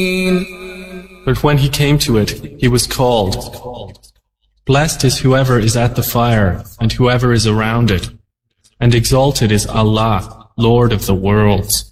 But when he came to it, he was called. Blessed is whoever is at the fire, and whoever is around it. And exalted is Allah, Lord of the worlds.